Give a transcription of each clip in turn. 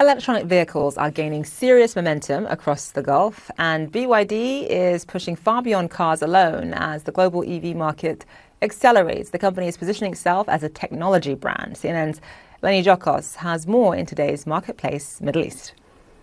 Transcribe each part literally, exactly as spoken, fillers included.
Electronic vehicles are gaining serious momentum across the Gulf, and B Y D is pushing far beyond cars alone as the global E V market accelerates. The company is positioning itself as a technology brand. C N N's Lenny Jokos has more in today's Marketplace Middle East.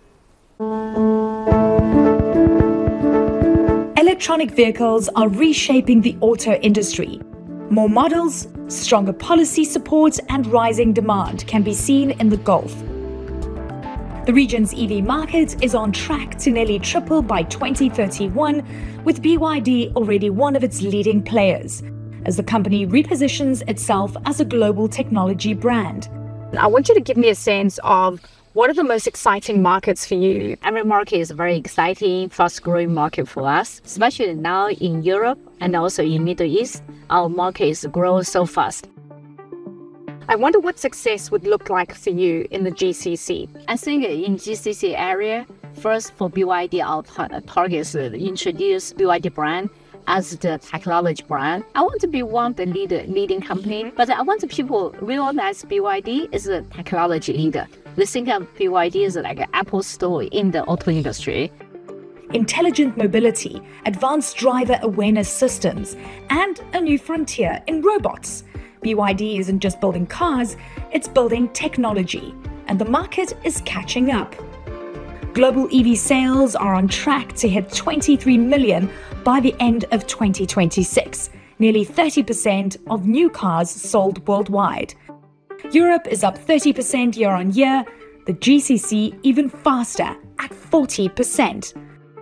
Electronic vehicles are reshaping the auto industry. More models, stronger policy support, and rising demand can be seen in the Gulf. The region's E V market is on track to nearly triple by twenty thirty-one, with B Y D already one of its leading players, as the company repositions itself as a global technology brand. I want you to give me a sense of what are the most exciting markets for you? Every market is a very exciting, fast-growing market for us, especially now in Europe and also in Middle East. Our market is growing so fast. I wonder what success would look like for you in the G C C. I think in G C C area, first for B Y D, our target is to introduce B Y D brand as the technology brand. I want to be one of the leader, leading company, but I want people realize B Y D is a technology leader. They think of B Y D as like an Apple store in the auto industry. Intelligent mobility, advanced driver awareness systems, and a new frontier in robots. B Y D isn't just building cars, it's building technology, and the market is catching up. Global E V sales are on track to hit twenty-three million by the end of twenty twenty-six, nearly thirty percent of new cars sold worldwide. Europe is up thirty percent year on year, the G C C even faster at forty percent.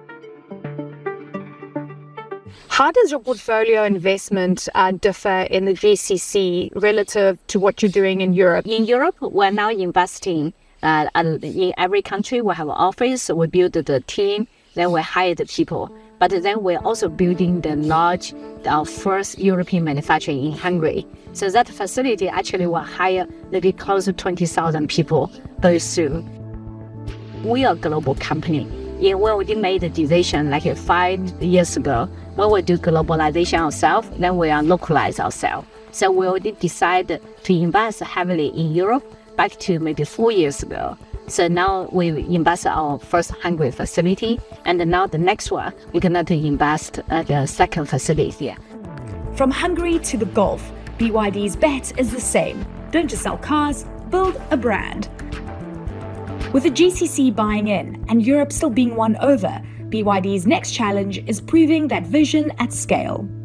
How does your portfolio investment uh, differ in the G C C relative to what you're doing in Europe? In Europe, we're now investing uh, in every country. We have an office, we build the team, then we hire the people. But then we're also building the large, our first European manufacturing in Hungary. So that facility actually will hire maybe close to twenty thousand people very soon. We are a global company. Yeah, we already made the decision like five years ago. When we do globalization ourselves, then we are localize ourselves. So we already decided to invest heavily in Europe back to maybe four years ago. So now we invest our first Hungary facility, and now the next one, we're going to invest at the second facility here. From Hungary to the Gulf, B Y D's bet is the same. Don't just sell cars, build a brand. With the G C C buying in and Europe still being won over, B Y D's next challenge is proving that vision at scale.